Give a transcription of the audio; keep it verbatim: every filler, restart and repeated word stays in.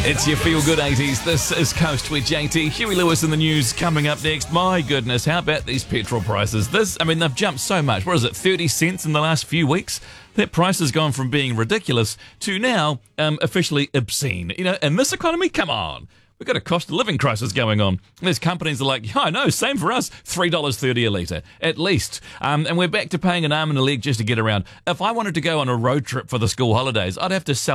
It's your feel-good eighties. This is Coast with J T. Huey Lewis in the news coming up next. My goodness, how about these petrol prices? This, I mean, they've jumped so much. What is it, thirty cents in the last few weeks? That price has gone from being ridiculous to now um, officially obscene. You know, in this economy, come on. We've got a cost of living crisis going on. There's companies that are like, yeah, I know, same for us, three dollars thirty a litre, at least. Um, and we're back to paying an arm and a leg just to get around. If I wanted to go on a road trip for the school holidays, I'd have to sell